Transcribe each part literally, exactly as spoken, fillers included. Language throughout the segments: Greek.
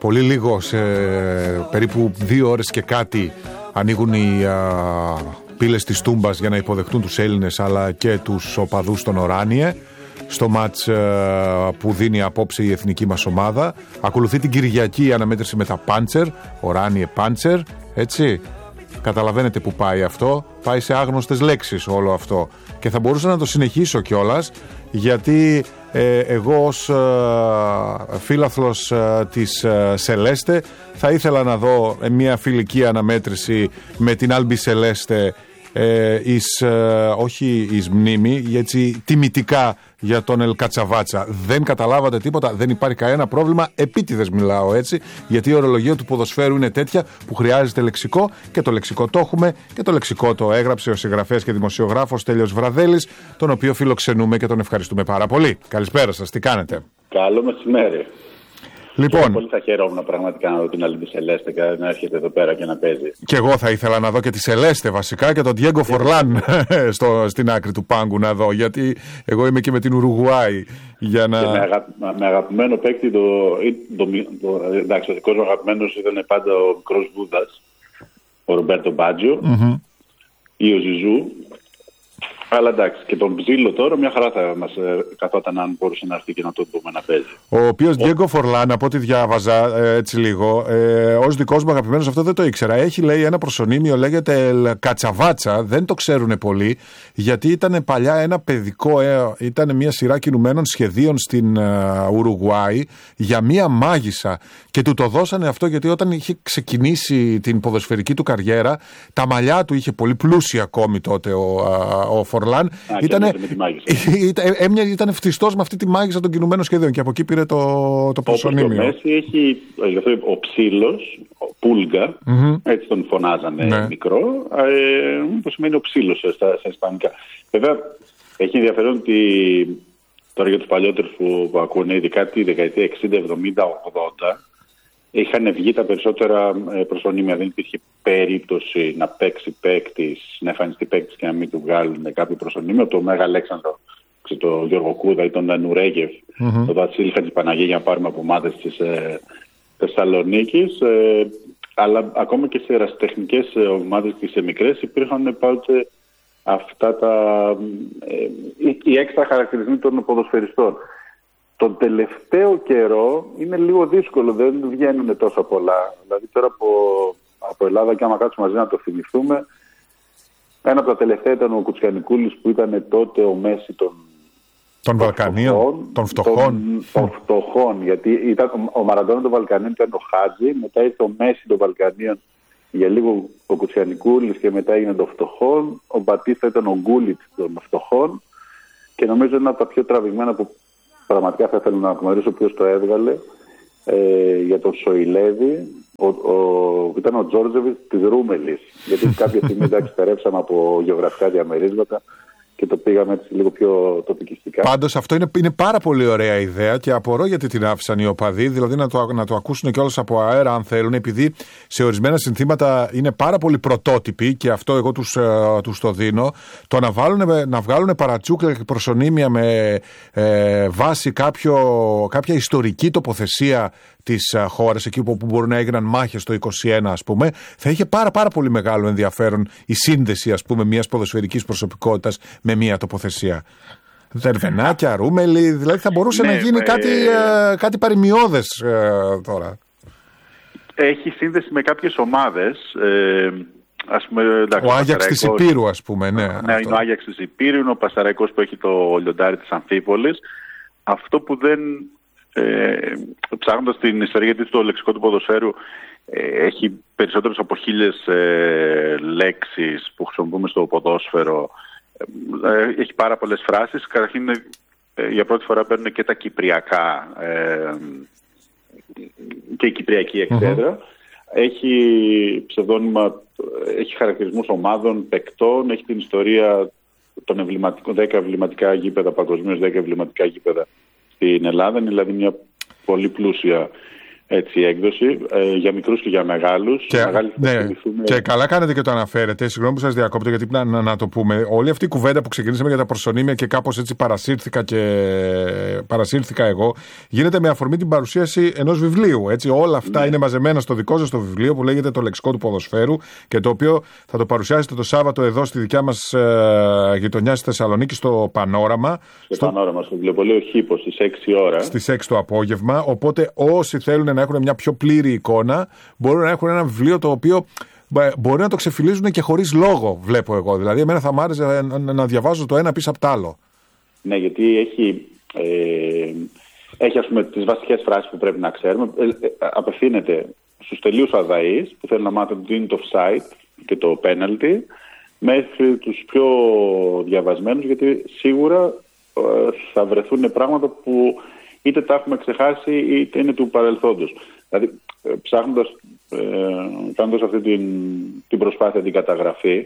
πολύ λίγο, σε περίπου δύο ώρες και κάτι, ανοίγουν οι α, πύλες της Τούμπας για να υποδεχτούν τους Έλληνες αλλά και τους οπαδούς στον Οράνιε, στο μάτς α, που δίνει απόψε η εθνική μας ομάδα. Ακολουθεί την Κυριακή η αναμέτρηση με τα Πάντσερ, Οράνιε Πάντσερ, έτσι. Καταλαβαίνετε που πάει αυτό. Πάει σε άγνωστες λέξεις όλο αυτό. Και θα μπορούσα να το συνεχίσω κιόλας, γιατί ε, εγώ ως ε, φίλαθλος ε, της ε, Σελέστε θα ήθελα να δω ε, μια φιλική αναμέτρηση με την Άλμπι Σελέστε, ε, εις, ε, όχι εις μνήμη, έτσι τιμητικά για τον Ελκατσαβάτσα. Δεν καταλάβατε τίποτα, δεν υπάρχει κανένα πρόβλημα. Επίτηδες μιλάω έτσι, γιατί η ορολογία του ποδοσφαίρου είναι τέτοια που χρειάζεται λεξικό, και το λεξικό το έχουμε, και το λεξικό το έγραψε ο συγγραφέας και δημοσιογράφος Τέλειος Βραδέλης, τον οποίο φιλοξενούμε και τον ευχαριστούμε πάρα πολύ. Καλησπέρα σας, τι κάνετε? Καλό μεσημέρι. Λοιπόν, και πολύ θα χαιρόμουν πραγματικά να δω την Άλμπι Σελέστε και να έρχεται εδώ πέρα και να παίζει. Και εγώ θα ήθελα να δω και τη Σελέστε βασικά και τον Διέγκο Φορλάν στο, στην άκρη του πάγκου να δω, γιατί εγώ είμαι και με την Ουρουγουάη. Για να... Και με, αγα... με αγαπημένο παίκτη, το... Το... Το... εντάξει, ο δικός μου αγαπημένος ήταν πάντα ο μικρός Βούδας, ο Ρομπέρτο Μπάτζιο, mm-hmm. ή ο Ζιζού. Αλλά εντάξει, και τον Ψήλο τώρα μια χαρά θα μας ε, καθόταν αν μπορούσε να έρθει και να το δούμε να παίζει. Ο οποίος Διέγκο Φορλάν, από ό,τι διάβαζα ε, έτσι λίγο, ε, ως δικός μου αγαπημένος, αυτό δεν το ήξερα. Έχει, λέει, ένα προσωνύμιο, λέγεται Κατσαβάτσα, δεν το ξέρουν πολλοί, γιατί ήταν παλιά ένα παιδικό, ε, ήταν μια σειρά κινουμένων σχεδίων στην ε, Ουρουγουάη για μια μάγισσα. Και του το δώσανε αυτό γιατί όταν είχε ξεκινήσει την ποδοσφαιρική του καριέρα, τα μαλλιά του είχε πολύ πλούσια ακόμη τότε ο, ο Φορλάν. Α, ήτανε, ήταν, ήταν ευτιστός με αυτή τη μάγισσα των κινουμένων σχεδίων και από εκεί πήρε το, το προσωνύμιο. Ο Μέση έχει ο ψήλος, ο Πούλγκα, mm-hmm. έτσι τον φωνάζανε, ναι. Μικρό, ε, που σημαίνει ο ψήλος στα, στα ισπανικά. Βέβαια, έχει ενδιαφέρον ότι τώρα για τους παλιότερους που, που ακούνε, ειδικά τη δεκαετία εξήντα, εβδομήντα, ογδόντα, είχαν βγει τα περισσότερα προσωνύμια. Δεν υπήρχε περίπτωση να παίξει παίκτης, να εμφανιστεί παίκτης και να μην του βγάλουν κάποιο προσωνύμιο. Το Μέγα Αλέξανδρο, τον Γιώργο Κούδα ή τον Νουρέγεφ, mm-hmm. τον Βασίλη Χατζηπαναγία, για να πάρουμε από ομάδες της ε, Θεσσαλονίκης. Ε, αλλά ακόμα και σε ερασιτεχνικές ομάδες και σε μικρές υπήρχαν πάντοτε αυτά τα ε, οι, οι έξτρα χαρακτηρισμοί των ποδοσφαιριστών. Τον τελευταίο καιρό είναι λίγο δύσκολο, δεν βγαίνουν τόσο πολλά. Δηλαδή τώρα από, από Ελλάδα, και άμα κάτσουμε μαζί να το θυμηθούμε, ένα από τα τελευταία ήταν ο Κουτσιανικούλης που ήταν τότε ο Μέση των, των Βαλκανίων, των φτωχών. Των, των φτωχών, γιατί ήταν, ο Μαραντόνα των Βαλκανίων ήταν ο Χάτζη, μετά ήρθε ο Μέση των Βαλκανίων, για λίγο ο Κουτσιανικούλης και μετά έγινε των φτωχών. Ο Μπατίστα ήταν ο Γκούλιτ των φτωχών και νομίζω είναι από τα πιο τραβηγμένα που πραγματικά θα ήθελα να γνωρίσω ποιος το έβγαλε, ε, για τον Σοηλέδη. Ο, ο, ήταν ο Τζόρτζεβιτς της Ρούμελης. Γιατί κάποια στιγμή εντάξει, στερέψαμε από γεωγραφικά διαμερίσματα και το πήγαμε έτσι λίγο πιο τοπικιστικά. Πάντως αυτό είναι, είναι πάρα πολύ ωραία ιδέα και απορώ γιατί την άφησαν οι οπαδοί, δηλαδή να το, να το ακούσουν κιόλας από αέρα αν θέλουν, επειδή σε ορισμένα συνθήματα είναι πάρα πολύ πρωτότυποι και αυτό εγώ τους, uh, τους το δίνω, το να, βάλουν, να βγάλουν παρατσούκλα και προσωνύμια με ε, βάση κάποιο, κάποια ιστορική τοποθεσία της uh, χώρας, εκεί που, που μπορεί να έγιναν μάχες το είκοσι ένα, ας πούμε, θα είχε πάρα πάρα πολύ μεγάλο ενδιαφέρον η σύνδεση, ας πούμε, μιας ποδοσφαιρικής προσωπικότητας με μια τοποθεσία. Δερβενάκια, Ρούμελη, δηλαδή θα μπορούσε ναι, να γίνει ε, κάτι, ε, κάτι παρημιώδες ε, τώρα. Έχει σύνδεση με κάποιες ομάδες. Ε, ας πούμε, εντάξει, ο Άγιαξ της Υπήρου, ας πούμε. Ναι, ναι, είναι ο Άγιαξ της Υπήρου, είναι ο Πασαραϊκός που έχει το λιοντάρι της Αμφίπολης. Αυτό που δεν... Ε, ψάχνοντας την ιστορία, γιατί το λεξικό του ποδοσφαίρου ε, έχει περισσότερες από χίλιες ε, λέξεις που χρησιμοποιούμε στο ποδόσφαιρο. Ε, έχει πάρα πολλές φράσεις. Καταρχήν ε, για πρώτη φορά παίρνουν και τα κυπριακά ε, και η κυπριακή εξέδρα. Mm-hmm. Έχει ψευδόνυμα, έχει χαρακτηρισμούς ομάδων, παικτών, έχει την ιστορία των εμβληματικών, δέκα εμβληματικά γήπεδα παγκοσμίως, δέκα εμβληματικά γήπεδα στην Ελλάδα. Είναι δηλαδή μια πολύ πλούσια έτσι, έκδοση ε, για μικρούς και για μεγάλους. Και, ναι, και καλά κάνετε και το αναφέρετε. Συγγνώμη που σας διακόπτω, γιατί να, να, να το πούμε. Όλη αυτή η κουβέντα που ξεκινήσαμε για τα προσωνύμια και κάπως έτσι παρασύρθηκα και παρασύρθηκα εγώ, γίνεται με αφορμή την παρουσίαση ενός βιβλίου. Έτσι. Όλα αυτά ναι. είναι μαζεμένα στο δικό σας το βιβλίο που λέγεται Το Λεξικό του Ποδοσφαίρου και το οποίο θα το παρουσιάσετε το Σάββατο εδώ στη δικιά μας ε, γειτονιά στη Θεσσαλονίκη, στο Πανόραμα. Στο, στο Πανόραμα, στο βιβλιοπωλείο Χίπο στις έξι ώρα. Στις έξι το απόγευμα. Οπότε όσοι θέλουν να έχουν μια πιο πλήρη εικόνα, μπορούν να έχουν ένα βιβλίο το οποίο μπορεί να το ξεφυλίζουν και χωρίς λόγο, βλέπω εγώ. Δηλαδή, εμένα θα μ' άρεσε να διαβάζω το ένα πίσω από το άλλο. Ναι, γιατί έχει, ε, έχει ας πούμε, τις βασικές φράσεις που πρέπει να ξέρουμε. Ε, ε, απευθύνεται στους τελείους αδαείς που θέλουν να μάθουν το είναι το offside και το penalty, μέχρι τους πιο διαβασμένους, γιατί σίγουρα ε, θα βρεθούν πράγματα που είτε τα έχουμε ξεχάσει είτε είναι του παρελθόντος. Δηλαδή, ψάχνοντας, ε, κάνοντας αυτή την, την προσπάθεια, την καταγραφή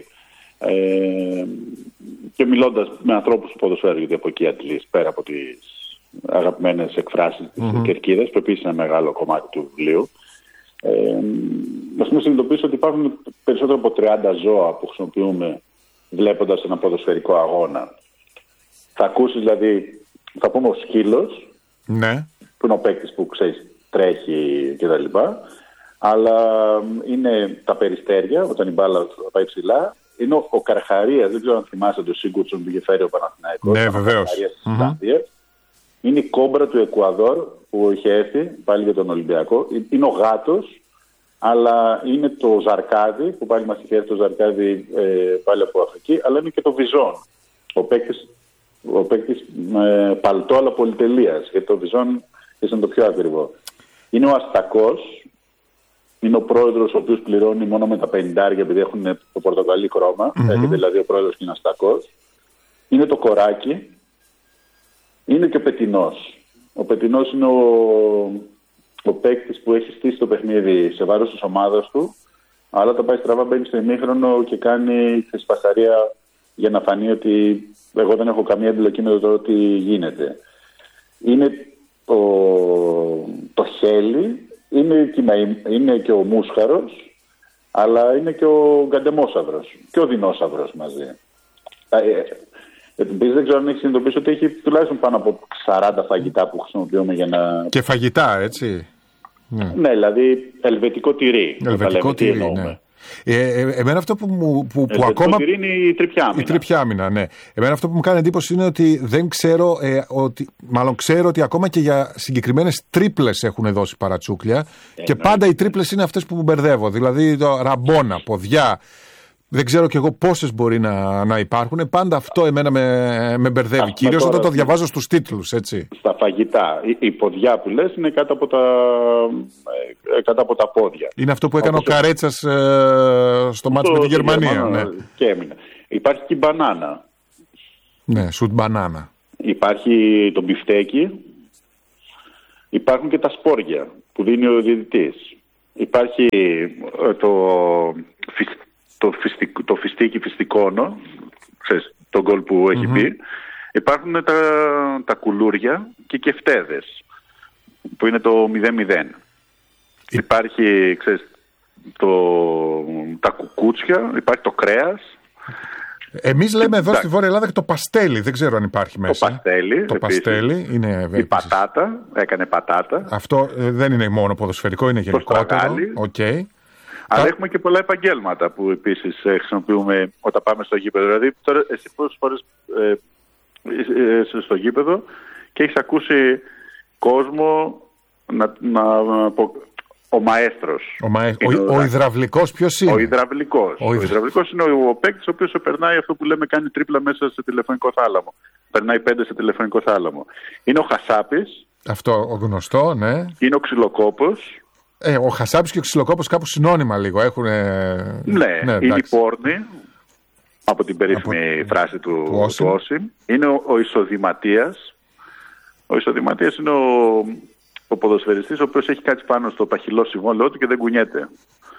ε, και μιλώντας με ανθρώπους του ποδοσφαίρου, γιατί από εκεί αντλείς, πέρα από τις αγαπημένες εκφράσεις της mm-hmm. κερκίδας, που επίσης είναι ένα μεγάλο κομμάτι του βιβλίου, ε, ας πούμε συνειδητοποιήσω ότι υπάρχουν περισσότερο από τριάντα ζώα που χρησιμοποιούμε βλέποντας ένα ποδοσφαιρικό αγώνα. Θα ακούσεις δηλαδή, θα πούμε ο σκύλος, ναι. που είναι ο παίκτης που ξέρεις τρέχει κτλ. Αλλά είναι τα περιστέρια, όταν η μπάλα πάει ψηλά. Είναι ο, ο Καρχαρίας, δεν ξέρω αν θυμάσαι τον Σίγκουρτσον που είχε φέρει ο Παναθηναϊκός. Ναι, βεβαίως. Mm-hmm. Είναι η κόμπρα του Εκουαδόρ που είχε έρθει πάλι για τον Ολυμπιακό. Είναι ο γάτος, αλλά είναι το ζαρκάδι, που πάλι μας είχε έρθει το ζαρκάδι ε, πάλι από Αφρική, αλλά είναι και το βυζόν. Ο παίκτης, ο παίκτης ε, παλτό αλλά πολυτελείας, γιατί το βυζόν είναι το πιο ακριβό. Είναι ο Αστακός, είναι ο πρόεδρος ο οποίος πληρώνει μόνο με τα πενηντάρια επειδή έχουν το πορτοκαλί χρώμα, mm-hmm. έρχεται δηλαδή ο πρόεδρος και είναι Αστακός. Είναι το Κοράκι, είναι και ο Πετινός. Ο Πετινός είναι ο, ο παίκτης που έχει στήσει το παιχνίδι σε βάρος της ομάδας του, αλλά όταν πάει στραβά μπαίνει στο ημίχρονο και κάνει τη σπασαρία για να φανεί ότι εγώ δεν έχω καμία εμπλοκή με το τι γίνεται. Είναι το, το Χέλι, είναι και, είναι και ο Μούσχαρος, αλλά είναι και ο Γκαντεμόσαυρος και ο Δεινόσαυρος μαζί. Επίσης δεν ξέρω αν έχει συνειδητοποιήσει ότι έχει τουλάχιστον πάνω από σαράντα φαγητά που χρησιμοποιούμε για να... Και φαγητά, έτσι. Ναι, ναι, δηλαδή ελβετικό τυρί. Ελβετικό τυρί, ναι. Ε, ε, εμένα αυτό που, μου, που, που ακόμα. Είναι η τριπιάμινα. Η τριπιάμινα, ναι. Εμένα αυτό που μου κάνει εντύπωση είναι ότι δεν ξέρω, ε, ότι, μάλλον ξέρω ότι ακόμα και για συγκεκριμένες τρίπλες έχουν δώσει παρατσούκλια ε, και ναι, πάντα ναι. οι τρίπλες είναι αυτές που μου μπερδεύω. Δηλαδή το ραμπόνα, ποδιά. Δεν ξέρω κι εγώ πόσες μπορεί να, να υπάρχουν. Πάντα αυτό εμένα με, με μπερδεύει. Κυρίως όταν το διαβάζω στους τίτλους, έτσι. Στα φαγητά. Η, η ποδιά που λες είναι κάτω από τα, ε, κάτω από τα πόδια. Είναι αυτό που έκανε Όπως ο Καρέτσας ε, στο μάτσο με τη Γερμανία. Γερμανία ναι. Και έμεινε. Υπάρχει και η μπανάνα. Ναι, σουτ μπανάνα. Υπάρχει το μπιφτέκι. Υπάρχουν και τα σπόρια που δίνει ο διαιτητής. Υπάρχει ε, το... το, φιστικ, το φιστίκι φιστικόνο, ξέρεις, τον γκολ που έχει mm-hmm. πει. Υπάρχουν τα, τα κουλούρια και κεφτέδες, που είναι το μηδέν μηδέν. Mm. Υπάρχει, ξέρεις, το, τα κουκούτσια, υπάρχει το κρέας. Εμείς λέμε εδώ στη Βόρεια Ελλάδα και το παστέλι, δεν ξέρω αν υπάρχει μέσα. Το παστέλι, το παστέλι είναι η πατάτα, έκανε πατάτα. Αυτό ε, δεν είναι μόνο ποδοσφαιρικό, είναι γενικότερο. Okay. Αλλά Ά... έχουμε και πολλά επαγγέλματα που επίσης ε, χρησιμοποιούμε όταν πάμε στο γήπεδο. Δηλαδή, τώρα εσύ πόσες φορές ε, είσαι στο γήπεδο και έχεις ακούσει κόσμο να, να, να πω, ο μαέστρος. Ο, μαέ... ο, ο, ο υδραυλικός ποιος είναι? Ο υδραυλικός. Ο, ο, υδρα... ο υδραυλικός είναι ο, ο παίκτης ο οποίος περνάει αυτό που λέμε κάνει τρίπλα μέσα σε τηλεφωνικό θάλαμο. Περνάει πέντε σε τηλεφωνικό θάλαμο. Είναι ο χασάπης. Αυτό ο γνωστό, ναι. Είναι ο ξυλοκόπος. Ε, ο χασάπης και ο ξυλοκόπος κάπου συνώνυμα λίγο. Έχουν, ναι, ναι, είναι η πόρνη. Από την περίφημη από... φράση του, του, του Όσιμ. Είναι ο, ο εισοδηματίας. Ο εισοδηματίας είναι ο, ο ποδοσφαιριστής ο οποίος έχει κάτσει πάνω στο παχυλό συμβόλαιό του και δεν κουνιέται.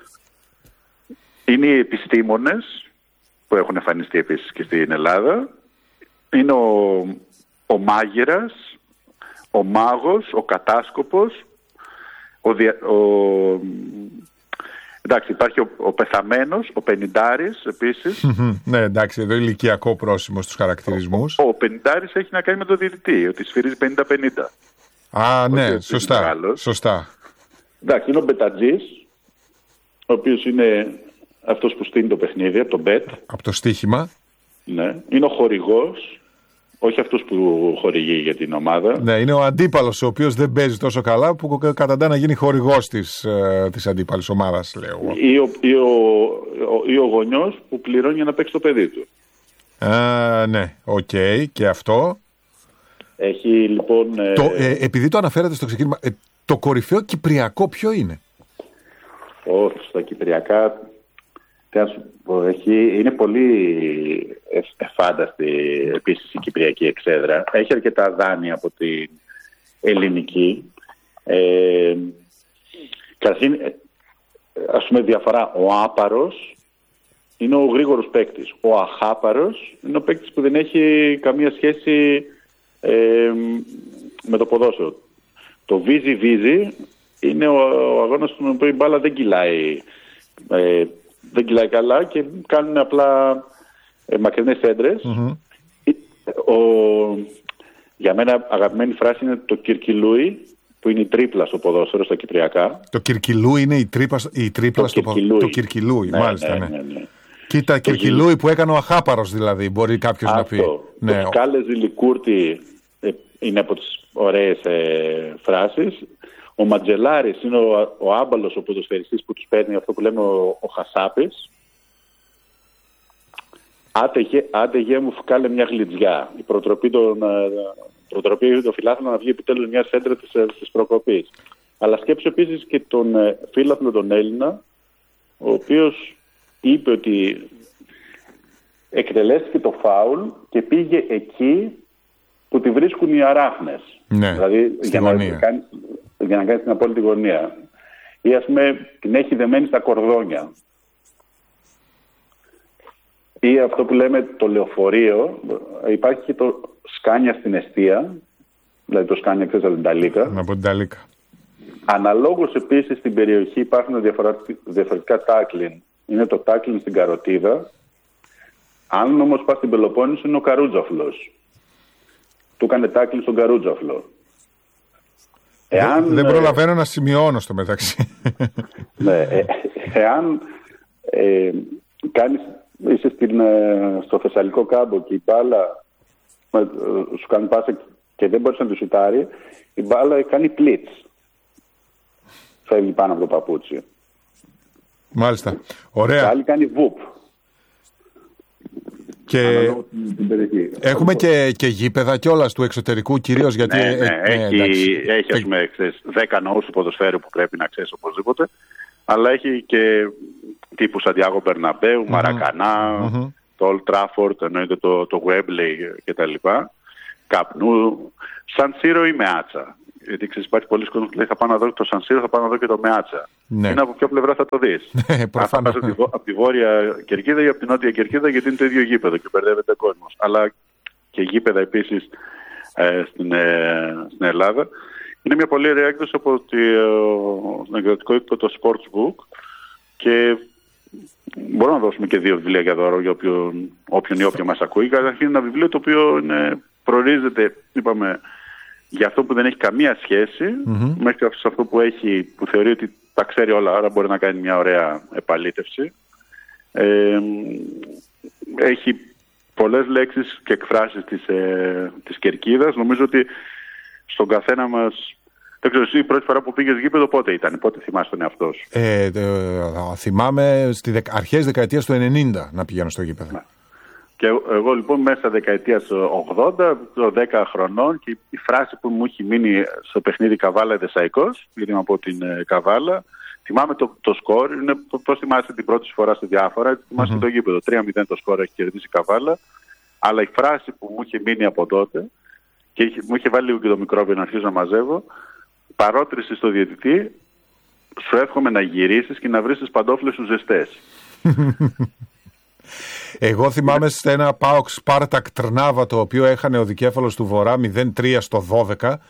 Είναι οι επιστήμονες που έχουν εμφανιστεί επίσης και στην Ελλάδα. Είναι ο, ο μάγειρας, ο μάγος, ο κατάσκοπος, ο, ο, εντάξει, υπάρχει ο, ο πεθαμένος, ο πενηντάρης επίσης. Ναι, εντάξει, εδώ ηλικιακό πρόσημο στους χαρακτηρισμούς. Ο, ο πενηντάρης έχει να κάνει με το διαιτητή, ότι σφυρίζει πενήντα πενήντα. Α, ναι, ότι σωστά, σωστά. Εντάξει, είναι ο μπετατζής, ο οποίος είναι αυτός που στείνει το παιχνίδι, από το μπετ. Από το στοίχημα. Ναι, είναι ο χορηγός. Όχι αυτός που χορηγεί για την ομάδα. Ναι, είναι ο αντίπαλος, ο οποίος δεν παίζει τόσο καλά, που καταντά να γίνει χορηγός της, ε, της αντίπαλης ομάδας, λέω. Ή ο, ή, ο, ή ο γονιός που πληρώνει για να παίξει το παιδί του. Α, ναι, οκ, okay, και αυτό. Έχει λοιπόν... Το, ε, επειδή το αναφέρατε στο ξεκίνημα, ε, το κορυφαίο κυπριακό ποιο είναι? Όχι, στα κυπριακά... Έχει, είναι πολύ εφάνταστη επίσης η κυπριακή εξέδρα. Έχει αρκετά δάνεια από την ελληνική. Ε, Καταρχήν, ας πούμε διαφορά, ο άπαρος είναι ο γρήγορος παίκτης. Ο αχάπαρος είναι ο παίκτης που δεν έχει καμία σχέση ε, με το ποδόσφαιρο. Το βίζι-βίζι είναι ο, ο αγώνας στον οποίο η μπάλα δεν κυλάει ε, δεν κυλάει καλά και κάνουν απλά ε, μακρινές έντρες. Mm-hmm. Ο, για μένα αγαπημένη φράση είναι το κυρκυλούι, που είναι η τρίπλα στο ποδόσφαιρο, στα κυπριακά. Το κυρκυλούι είναι η, τρύπα, η τρίπλα το στο ποδόσφαιρο. Το κυρκυλούι, ναι, μάλιστα, ναι. ναι, ναι, ναι. Κοίτα, το κυρκυλούι που έκανε ο αχάπαρος, δηλαδή, μπορεί κάποιος να πει. Το ναι. σκάλε ζηλικούρτι ε, είναι από τις ωραίες ε, φράσεις. Ο Ματζελάρης είναι ο, ο άμπαλος, ο ποδοσφαιριστής που τους παίρνει αυτό που λέμε ο, ο Χασάπης. Άντε γε μου φκάλε μια γλιτζιά. Η προτροπή των, προτροπή των φιλάθλων να βγει επιτέλους μια σέντρα της, της προκοπής. Αλλά σκέψου επίσης και τον φίλαθλο τον Έλληνα, ο οποίος είπε ότι εκτελέστηκε το φάουλ και πήγε εκεί που τη βρίσκουν οι αράχνες. Ναι, δηλαδή για να, κάνει, για να κάνει την απόλυτη γωνία. Ή ας πούμε την έχει δεμένη στα κορδόνια. Ή αυτό που λέμε το λεωφορείο, υπάρχει και το σκάνια στην εστία, δηλαδή το σκάνια ξέρεις από την Ταλίκα. Από την Ταλίκα. Αναλόγως επίσης στην περιοχή υπάρχουν διαφορετικά τάκλιν. Είναι το τάκλιν στην Καροτίδα. Αν όμως πας στην Πελοπόννησο είναι ο Καρούτζαφλος. Του έκανε τάκλιν στον Καρούτζαφλο. Εάν, δεν προλαβαίνω ε, να σημειώνω στο μεταξύ. Ναι, ε, εάν ε, κάνεις, είσαι στην, ε, στο Θεσσαλικό κάμπο και η μπάλα ε, σου κάνει πάσα και δεν μπορείς να τη σουτάρει, η μπάλα κάνει πλίτς. Φεύγει πάνω από το παπούτσι. Μάλιστα. Ωραία. Και άλλη κάνει βουπ. Και έχουμε και, και γήπεδα κιόλας του εξωτερικού κυρίως γιατί... Ναι, ναι, ε, έχει, ε, έχει ας πούμε δέκα νοούς του ποδοσφαίρου που πρέπει να ξέρεις οπωσδήποτε, αλλά έχει και τύπου Σαντιάγο Μπερναμπέου, mm-hmm. Μαρακανά, mm-hmm. το Old Trafford, εννοείται το, το Wembley κτλ. Καπνού, Σαν Σύρο ή Μεάτσα. Γιατί ξέρεις, υπάρχει πολλοί κόσμοι που λέει θα πάω να δω το Σαν Σύρο, θα πάω να δω και το Μεάτσα. Ναι. Είναι από ποια πλευρά θα το δεις. Αν θα πας από τη βόρεια κερκίδα ή από την νότια κερκίδα, γιατί είναι το ίδιο γήπεδο και μπερδεύεται ο κόσμος. Αλλά και γήπεδα επίσης ε, στην, ε, στην Ελλάδα. Είναι μια πολύ ωραία έκδοση από το εκδοτικό οίκο το Sportsbook και μπορούμε να δώσουμε και δύο βιβλία για δώρο για όποιον, όποιον ή όποιον μας ακούει. Καταρχήν ένα βιβλίο το οποίο είναι, προορίζεται, είπαμε, για αυτό που δεν έχει καμία σχέση, mm-hmm. μέχρι σε αυτό που έχει, που θεωρεί ότι τα ξέρει όλα, άρα μπορεί να κάνει μια ωραία επαλήθευση. Ε, έχει πολλές λέξεις και εκφράσεις της, ε, της κερκίδας. Νομίζω ότι στον καθένα μας... Δεν ξέρω, εσύ η πρώτη φορά που πήγες γήπεδο πότε ήταν, πότε θυμάσαι τον εαυτό σου? Ε, ε, θυμάμαι στις δεκα... αρχές δεκαετίας του ενενήντα να πηγαίνω στο γήπεδο. Ναι. Και εγώ λοιπόν μέσα δεκαετίας ογδόντα, δέκα χρονών, και η φράση που μου έχει μείνει στο παιχνίδι Καβάλα Εδεσσαϊκός, γιατί είμαι από την ε, Καβάλα, θυμάμαι το, το σκορ, είναι πώς θυμάσαι την πρώτη φορά στη διάφορα, έτσι θυμάσαι mm-hmm. το γήπεδο, τρία μηδέν το σκορ έχει κερδίσει η Καβάλα, αλλά η φράση που μου είχε μείνει από τότε, και είχε, μου είχε βάλει λίγο και το μικρόβιο να αρχίσω να μαζεύω, παρότριση στο διαιτητή, σου εύχομαι να γυρίσεις και να βρεις τις παντόφλες σου ζεστές. Εγώ θυμάμαι σε ένα ΠΑΟΚ Σπάρτακ Τρνάβα, το οποίο έχανε ο δικέφαλος του Βορρά μηδέν τρία στο δώδεκα,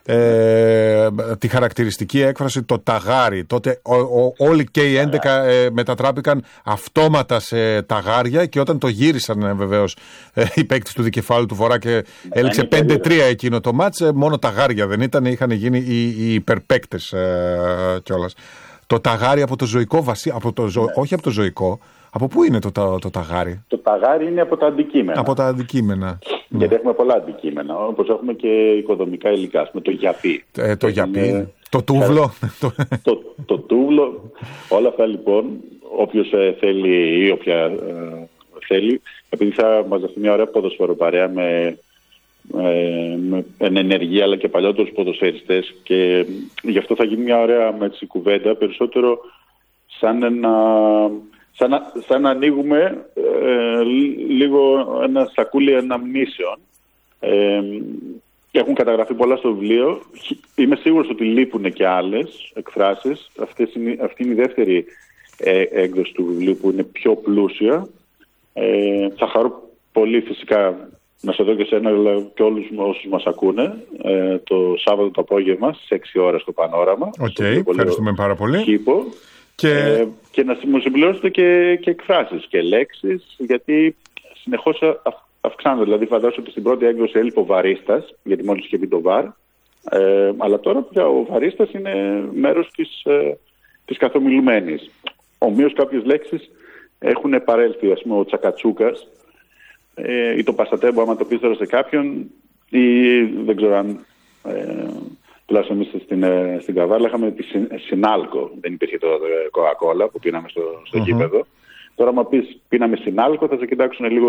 ε, τη χαρακτηριστική έκφραση το ταγάρι. Τότε ο, ο, όλοι και οι έντεκα ε, μετατράπηκαν αυτόματα σε ταγάρια και όταν το γύρισαν ε, βεβαίως ε, οι παίκτες του Δικεφάλου του Βορρά και έληξε πέντε τρία εκείνο το μάτς, ε, μόνο ταγάρια δεν ήταν, είχαν γίνει οι, οι υπερπαίκτες ε, κιόλας. Το ταγάρι από το ζωικό βασί, από το ζω, όχι από το ζωικό. Από πού είναι το, το, το ταγάρι? Το ταγάρι είναι από τα αντικείμενα. Από τα αντικείμενα. Γιατί έχουμε πολλά αντικείμενα, όπως έχουμε και οικοδομικά υλικά. Με το γιαπί. Ε, το γιαπί. Είναι... Το τούβλο. το, το, το τούβλο. Όλα αυτά λοιπόν, όποιος ε, θέλει ή όποια ε, θέλει, επειδή θα μαζευτεί μια ωραία ποδοσφαιροπαρέα με, ε, με ενεργεία αλλά και παλιότερους ποδοσφαιριστές και γι' αυτό θα γίνει μια ωραία με τη κουβέντα, περισσότερο σαν ένα... Σαν να, σαν να ανοίγουμε ε, λίγο ένα σακούλι αναμνήσεων. Ε, έχουν καταγραφεί πολλά στο βιβλίο. Είμαι σίγουρος ότι λείπουν και άλλες εκφράσεις. Αυτές είναι, αυτή είναι η δεύτερη ε, έκδοση του βιβλίου που είναι πιο πλούσια. Ε, θα χαρώ πολύ φυσικά να σε δω και εσένα αλλά και όλους όσους μας ακούνε ε, το Σάββατο το απόγευμα στις έξι ώρες στο Πανόραμα. Οκ, okay, ευχαριστούμε πάρα πολύ. Κήπο. Και... Ε, και να μου συμπληρώσετε και, και εκφράσεις και λέξεις, γιατί συνεχώς αυξάνονται. Δηλαδή, φαντάζομαι ότι στην πρώτη έκδοση έλειπε ο βαρίστας, γιατί μόλις είχε μπει το βαρ. Ε, αλλά τώρα πια ο βαρίστας είναι μέρος της, ε, της καθομιλουμένης. Ομοίως κάποιες λέξεις έχουν παρέλθει, ας πούμε, ο τσακατσούκας ε, ή το πασατέμπο, άμα το πεις τώρα σε κάποιον, ή δεν ξέρω αν. Ε, τουλάχιστον εμείς στην, στην Καβάλα είχαμε τη Συνάλκο. Δεν υπήρχε το Coca-Cola που πίναμε στο, στο uh-huh. γήπεδο. Τώρα, άμα πεις πίναμε Συνάλκο, θα σε κοιτάξουν λίγο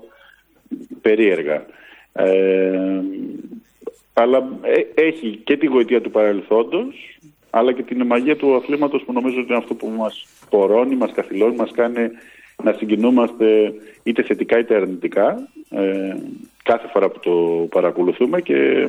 περίεργα. Ε, αλλά ε, έχει και τη γοητεία του παρελθόντος, αλλά και την μαγεία του αθλήματος που νομίζω ότι είναι αυτό που μας πορώνει, μας καθυλώνει, μας κάνει να συγκινούμαστε είτε θετικά είτε αρνητικά ε, κάθε φορά που το παρακολουθούμε και.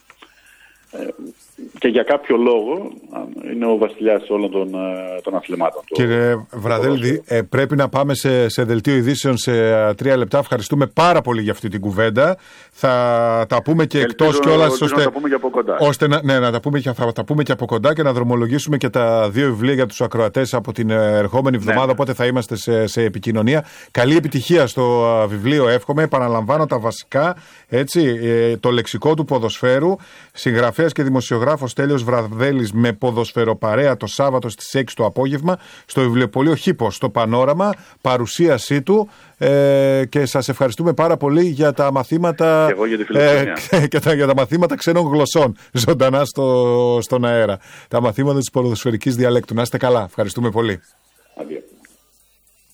Και για κάποιο λόγο είναι ο βασιλιάς όλων των, των αθλημάτων. Κύριε Βραδέλη, ε, πρέπει να πάμε σε, σε δελτίο ειδήσεων σε τρία λεπτά. Ευχαριστούμε πάρα πολύ για αυτή την κουβέντα. Θα τα πούμε και εκτός κιόλας. Ώστε, να τα πούμε και από κοντά. Ώστε να, ναι, να τα πούμε, και, θα τα πούμε και από κοντά και να δρομολογήσουμε και τα δύο βιβλία για τους ακροατές από την ερχόμενη εβδομάδα. Ναι. Οπότε θα είμαστε σε, σε επικοινωνία. Καλή επιτυχία στο βιβλίο, εύχομαι. Επαναλαμβάνω τα βασικά. Έτσι, ε, το λεξικό του ποδοσφαίρου. Συγγραφέας και δημοσιογράφος Στέλιος Βραδέλης με ποδοσφαιροπαρέα το Σάββατο στις έξι το απόγευμα στο βιβλιοπωλείο Χήπος στο Πανόραμα, παρουσίασή του ε, και σας ευχαριστούμε πάρα πολύ για τα μαθήματα και εγώ για τη φιλοξενία. ε, και τα, για τα μαθήματα ξένων γλωσσών ζωντανά στο, στον αέρα, τα μαθήματα της ποδοσφαιρικής διαλέκτου. Να είστε καλά, ευχαριστούμε πολύ. Αδεια.